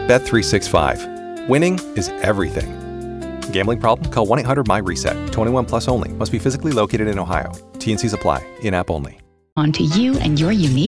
Bet365. Winning is everything. Gambling problem? Call 1-800-MY-RESET. 21 plus only. Must be physically located in Ohio. T&Cs apply. In-app only. On to you and your unique